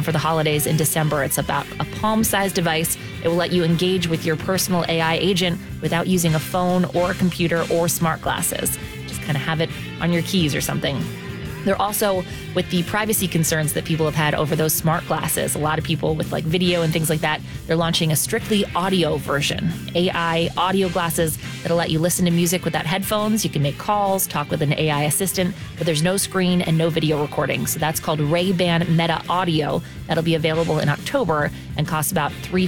for the holidays in December. It's about a palm-sized device. It will let you engage with your personal AI agent without using a phone or a computer or smart glasses. Just kind of have it on your keys or something. They're also, with the privacy concerns that people have had over those smart glasses, a lot of people with like video and things like that, they're launching a strictly audio version, AI audio glasses that'll let you listen to music without headphones. You can make calls, talk with an AI assistant, but there's no screen and no video recording. So that's called Ray-Ban Meta Audio. That'll be available in October and costs about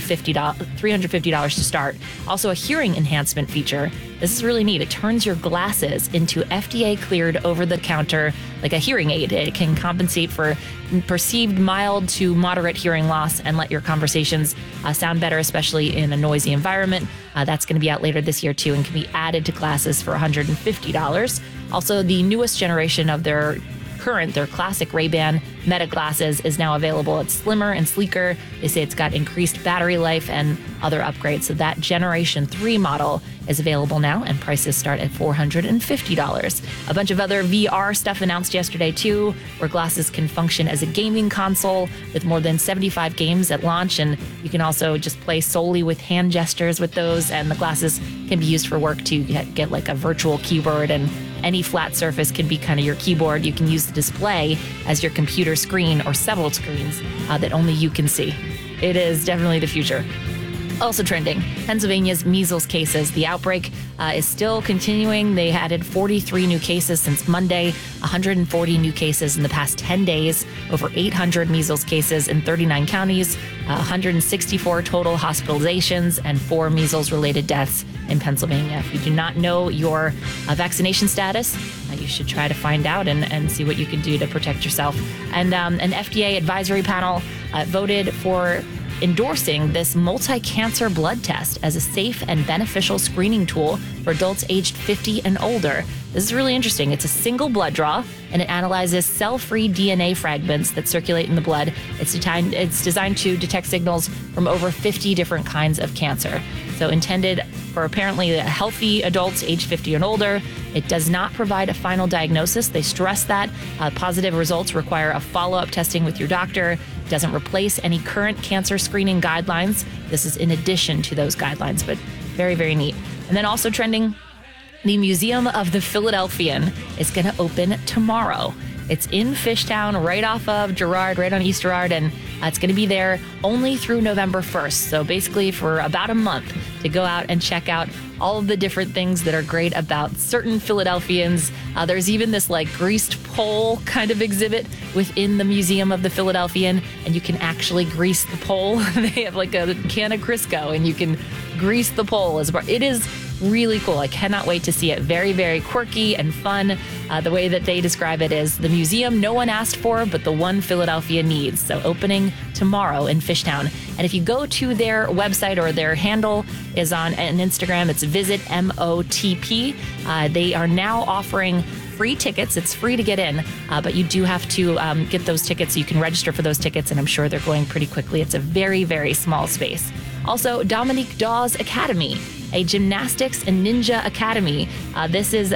$350 to start. Also a hearing enhancement feature. This is really neat. It turns your glasses into FDA-cleared over-the-counter, like a hearing aid. It can compensate for perceived mild to moderate hearing loss and let your conversations sound better, especially in a noisy environment. That's going to be out later this year, too, and can be added to glasses for $150. Also, the newest generation of their classic Ray-Ban Meta glasses is now available. It's slimmer and sleeker. They say it's got increased battery life and other upgrades. So that Generation 3 model is available now, and prices start at $450. A bunch of other VR stuff announced yesterday, too, where glasses can function as a gaming console with more than 75 games at launch, and you can also just play solely with hand gestures with those, and the glasses can be used for work to get like a virtual keyboard, and any flat surface can be kind of your keyboard. You can use the display as your computer screen or several screens that only you can see. It is definitely the future. Also trending, Pennsylvania's measles cases. The outbreak is still continuing. They added 43 new cases since Monday, 140 new cases in the past 10 days, over 800 measles cases in 39 counties, 164 total hospitalizations, and 4 measles-related deaths in Pennsylvania. If you do not know your vaccination status, you should try to find out and see what you can do to protect yourself. And an FDA advisory panel voted for endorsing this multi-cancer blood test as a safe and beneficial screening tool for adults aged 50 and older. This is really interesting. It's a single blood draw, and it analyzes cell-free DNA fragments that circulate in the blood. It's designed to detect signals from over 50 different kinds of cancer. So intended for apparently healthy adults aged 50 and older. It does not provide a final diagnosis. They stress that. Positive results require a follow-up testing with your doctor. It doesn't replace any current cancer screening guidelines. This is in addition to those guidelines, but very, very neat. And then also trending, the Museum of the Philadelphian is going to open tomorrow. It's in Fishtown, right off of Girard, right on East Girard, and it's going to be there only through November 1st. So basically for about a month to go out and check out all of the different things that are great about certain Philadelphians. There's even this like greased pole kind of exhibit within the Museum of the Philadelphian, and you can actually grease the pole. They have like a can of Crisco, and you can grease the pole. It is really cool. I cannot wait to see it. Very, very quirky and fun. The way that they describe it is the museum no one asked for, but the one Philadelphia needs. So opening tomorrow in Fishtown. And if you go to their website, or their handle is on Instagram, it's Visit MOTP. They are now offering free tickets. It's free to get in, but you do have to get those tickets. So you can register for those tickets, and I'm sure they're going pretty quickly. It's a very, very small space. Also, Dominique Dawes Academy, a gymnastics and ninja academy. This is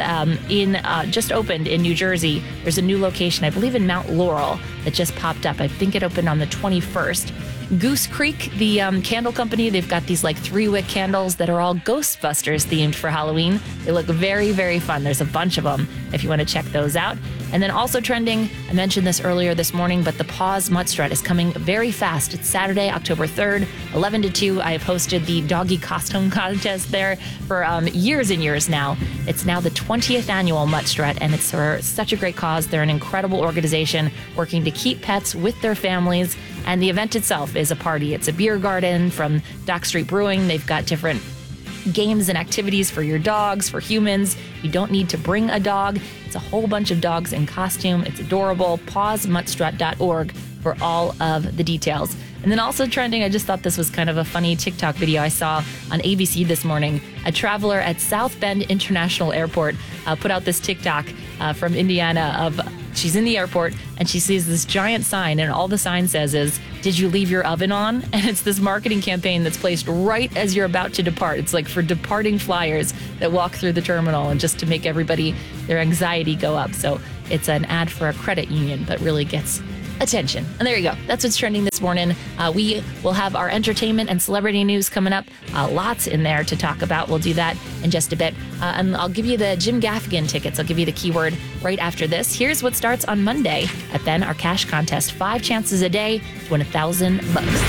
just opened in New Jersey. There's a new location, I believe in Mount Laurel, that just popped up. I think it opened on the 21st. Goose Creek, the candle company, they've got these like 3-wick candles that are all Ghostbusters themed for Halloween. They look very, very fun. There's a bunch of them if you want to check those out. And then also trending, I mentioned this earlier this morning, but the Paws Mutt Strut is coming very fast. It's Saturday, October 3rd, 11 to 2. I have hosted the doggy costume contest there for years and years now. It's now the 20th annual Mutt Strut, and it's for such a great cause. They're an incredible organization working to keep pets with their families. And the event itself is a party. It's a beer garden from Dock Street Brewing. They've got different games and activities for your dogs, for humans. You don't need to bring a dog. It's a whole bunch of dogs in costume. It's adorable. pawsmuttstrut.org for all of the details. And then also trending, I just thought this was kind of a funny TikTok video I saw on ABC this morning. A traveler at South Bend International Airport put out this TikTok from Indiana of she's in the airport and she sees this giant sign, and all the sign says is, "Did you leave your oven on?" And it's this marketing campaign that's placed right as you're about to depart. It's like for departing flyers that walk through the terminal, and just to make everybody, their anxiety go up. So it's an ad for a credit union, but really gets attention. And there you go. That's what's trending this morning. We will have our entertainment and celebrity news coming up. Lots in there to talk about. We'll do that in just a bit. And I'll give you the Jim Gaffigan tickets. I'll give you the keyword right after this. Here's what starts on Monday at Ben, our cash contest. 5 chances a day to win $1,000.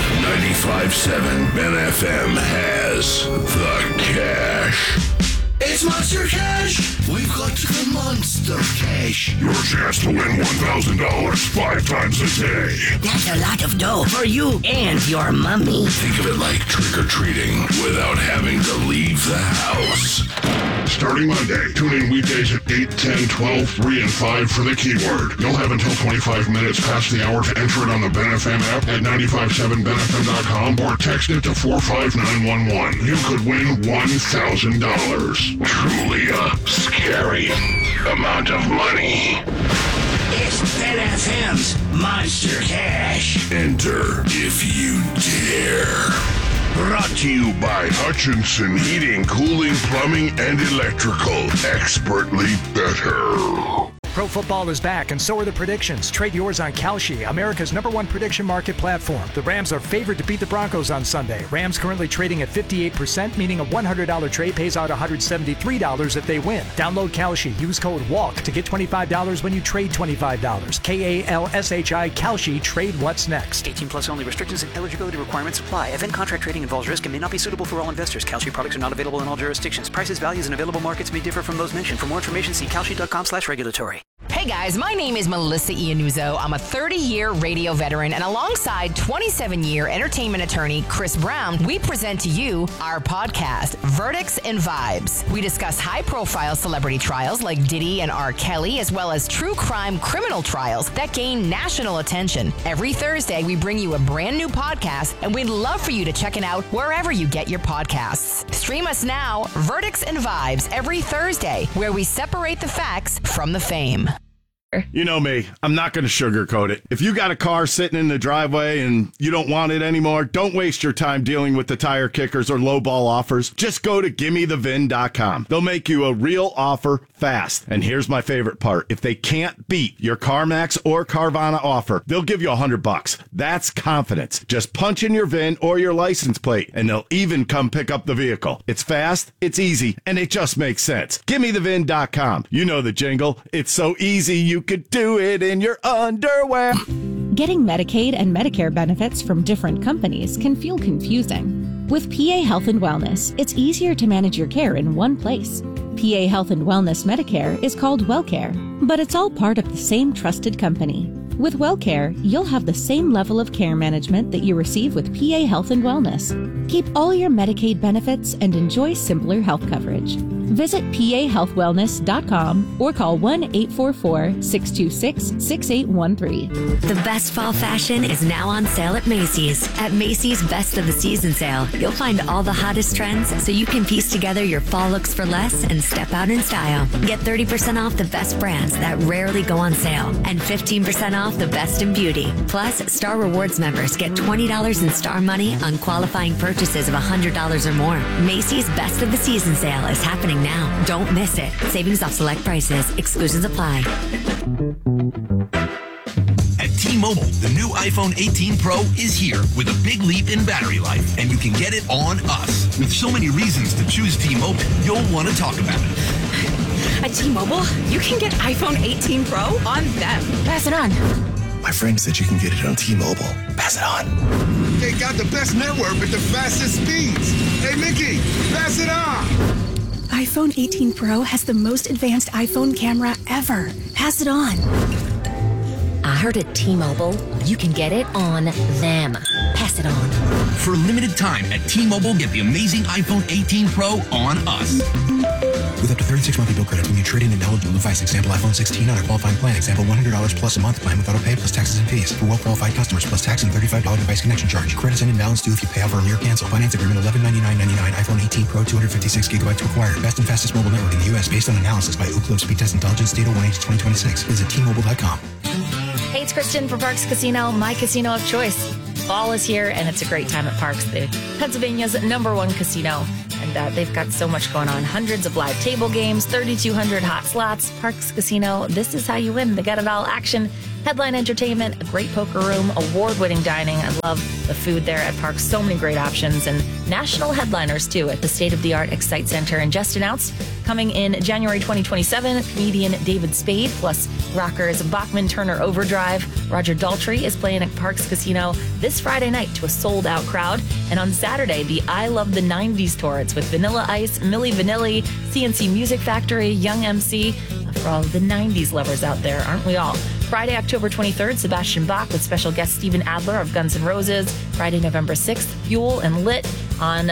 95.7 Ben FM has the cash. It's Monster Cash. We've got the Monster Cash. Your chance to win $1,000 5 times a day. That's a lot of dough for you and your mummy. Think of it like trick-or-treating without having to leave the house. Starting Monday, tune in weekdays at 8, 10, 12, 3, and 5 for the keyword. You'll have until 25 minutes past the hour to enter it on the Ben FM app at 957benfm.com or text it to 45911. You could win $1,000. Truly a scary amount of money. It's Ben FM's Monster Cash. Enter if you dare. Brought to you by Hutchinson Heating, Cooling, Plumbing, and Electrical. Expertly better. Pro football is back, and so are the predictions. Trade yours on Kalshi, America's #1 prediction market platform. The Rams are favored to beat the Broncos on Sunday. Rams currently trading at 58%, meaning a $100 trade pays out $173 if they win. Download Kalshi. Use code WALK to get $25 when you trade $25. KALSHI, Kalshi. Trade what's next. 18 plus only. Restrictions and eligibility requirements apply. Event contract trading involves risk and may not be suitable for all investors. Kalshi products are not available in all jurisdictions. Prices, values, and available markets may differ from those mentioned. For more information, see kalshi.com/regulatory. Hey guys, my name is Melissa Iannuzzo. I'm a 30-year radio veteran, and alongside 27-year entertainment attorney Chris Brown, we present to you our podcast, Verdicts and Vibes. We discuss high-profile celebrity trials like Diddy and R. Kelly, as well as true crime criminal trials that gain national attention. Every Thursday, we bring you a brand new podcast, and we'd love for you to check it out wherever you get your podcasts. Stream us now, Verdicts and Vibes, every Thursday, where we separate the facts from the fame. You know me, I'm not going to sugarcoat it. If you got a car sitting in the driveway and you don't want it anymore, don't waste your time dealing with the tire kickers or lowball offers. Just go to gimmethevin.com. They'll make you a real offer fast. And here's my favorite part. If they can't beat your CarMax or Carvana offer, they'll give you $100. That's confidence. Just punch in your VIN or your license plate, and they'll even come pick up the vehicle. It's fast, it's easy, and it just makes sense. Gimmethevin.com. You know the jingle. It's so easy you could do it in your underwear. Getting Medicaid and Medicare benefits from different companies can feel confusing. With PA Health and Wellness, it's easier to manage your care in one place. PA Health and Wellness Medicare is called WellCare, but it's all part of the same trusted company. With WellCare, you'll have the same level of care management that you receive with PA Health and Wellness. Keep all your Medicaid benefits and enjoy simpler health coverage. Visit pahealthwellness.com or call 1-844-626-6813. The best fall fashion is now on sale at Macy's. At Macy's Best of the Season sale, you'll find all the hottest trends so you can piece together your fall looks for less and step out in style. Get 30% off the best brands that rarely go on sale and 15% off the best in beauty. Plus, Star Rewards members get $20 in Star money on qualifying purchases of $100 or more. Macy's Best of the Season sale is happening now. Don't miss it. Savings off select prices. Exclusions apply. At T-Mobile, the new iPhone 18 Pro is here with a big leap in battery life, and you can get it on us. With so many reasons to choose T-Mobile, you'll want to talk about it. At T-Mobile, you can get iPhone 18 Pro on them. Pass it on. My friend said you can get it on T-Mobile. Pass it on. They got the best network with the fastest speeds. Hey, Mickey, pass it on. iPhone 18 Pro has the most advanced iPhone camera ever. Pass it on. I heard at T-Mobile, you can get it on them. Pass it on. For a limited time at T-Mobile, get the amazing iPhone 18 Pro on us. With up to 36 monthly bill credits when you trade in an eligible device. Example, iPhone 16 on a qualifying plan. Example, $100 plus a month plan with auto pay plus taxes and fees. For well-qualified customers plus tax and $35 device connection charge. Credits and imbalance due if you pay off early or cancel. Finance agreement $1199.99. iPhone 18 Pro 256 gigabytes to acquire. Best and fastest mobile network in the U.S. based on analysis by Ookla Speed Test Intelligence Data 1H2026. Visit T-Mobile.com. Hey, it's Kristen for Parks Casino, my casino of choice. Fall is here, and it's a great time at Parks, Pennsylvania's #1 casino. And they've got so much going on. Hundreds of live table games, 3,200 hot slots. Parks Casino, this is how you win. They got it all. Action, headline entertainment, a great poker room, award-winning dining. I love the food there at Parks. So many great options. And national headliners, too, at the state-of-the-art Excite Center. And just announced, coming in January 2027, comedian David Spade, plus rockers Bachman Turner Overdrive. Roger Daltrey is playing at Parks Casino this Friday night to a sold-out crowd. And on Saturday, the I Love the 90s tour. It's with Vanilla Ice, Milli Vanilli, CNC Music Factory, Young MC. For all the 90s lovers out there, aren't we all? Friday, October 23rd, Sebastian Bach with special guest Steven Adler of Guns N' Roses. Friday, November 6th, Fuel and Lit on,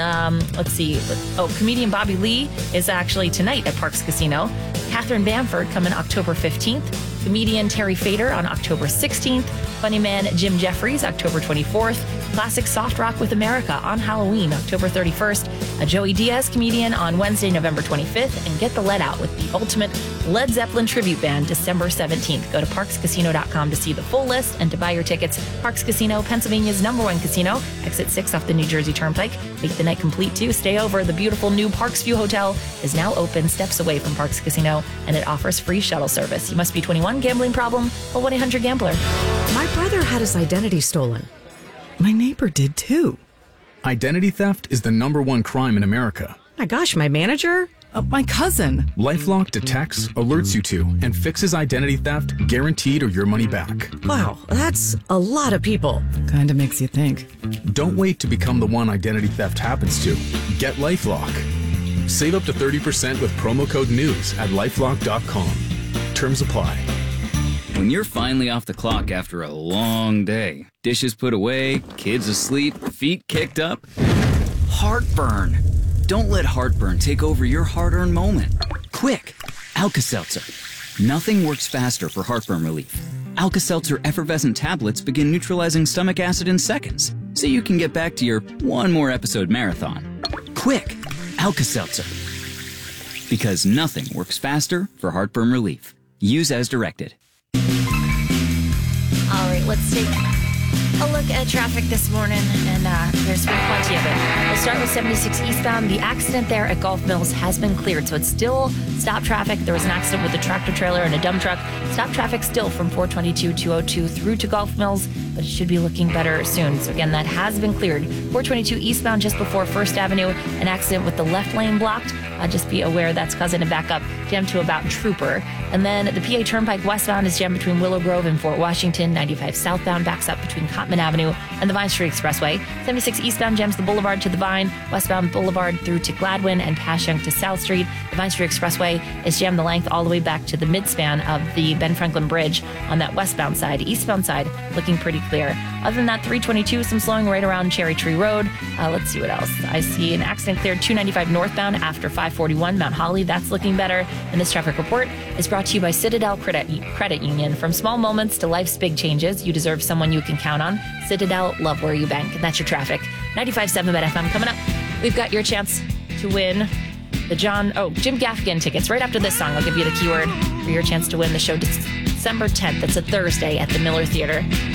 comedian Bobby Lee is actually tonight at Parks Casino. Catherine Bamford coming October 15th. Comedian Terry Fader on October 16th. Funny man Jim Jeffries, October 24th. Classic Soft Rock with America on Halloween, October 31st. A Joey Diaz comedian on Wednesday, November 25th. And get the lead out with the ultimate Led Zeppelin tribute band, December 17th. Go to parkscasino.com to see the full list and to buy your tickets. Parks Casino, Pennsylvania's #1 casino. Exit 6 off the New Jersey Turnpike. Make the night complete, too. Stay over. The beautiful new Parks View Hotel is now open steps away from Parks Casino, and it offers free shuttle service. You must be 21. Gambling problem? Call 1-800-GAMBLER. My brother had his identity stolen. My neighbor did, too. Identity theft is the #1 crime in America. My gosh, my manager? My cousin. LifeLock detects, alerts you to, and fixes identity theft, guaranteed or your money back. Wow, that's a lot of people. Kinda makes you think. Don't wait to become the one identity theft happens to. Get LifeLock. Save up to 30% with promo code NEWS at LifeLock.com. Terms apply. When you're finally off the clock after a long day, dishes put away, kids asleep, feet kicked up, heartburn. Don't let heartburn take over your hard-earned moment. Quick, Alka-Seltzer. Nothing works faster for heartburn relief. Alka-Seltzer effervescent tablets begin neutralizing stomach acid in seconds, so you can get back to your one more episode marathon. Quick, Alka-Seltzer. Because nothing works faster for heartburn relief. Use as directed. All right, let's take a look at traffic this morning, and there's been plenty of it. We'll start with 76 eastbound. The accident there at Gulf Mills has been cleared, so it's still stop traffic. There was an accident with a tractor trailer and a dump truck. Stop traffic still from 422-202 through to Gulf Mills, but it should be looking better soon. So again, that has been cleared. 422 eastbound just before 1st Avenue, an accident with the left lane blocked. Just be aware that's causing a backup jam to about Trooper. And then the PA Turnpike westbound is jammed between Willow Grove and Fort Washington. 95 southbound backs up between Cottman Avenue and the Vine Street Expressway. 76 eastbound jams the Boulevard to the Vine, westbound Boulevard through to Gladwin and Passyunk to South Street. The Vine Street Expressway is jammed the length all the way back to the midspan of the Ben Franklin Bridge on that westbound side. Eastbound side looking pretty clear. Other than that, 322, some slowing right around Cherry Tree Road. Let's see what else. I see an accident cleared 295 northbound after 541 Mount Holly. That's looking better. And this traffic report is brought to you by Citadel Credit Union. From small moments to life's big changes, you deserve someone you can count on. Citadel, love where you bank. And that's your traffic. 95.7 Bet FM coming up. We've got your chance to win the Jim Gaffigan tickets. Right after this song, I'll give you the keyword for your chance to win the show December 10th. It's a Thursday at the Miller Theater.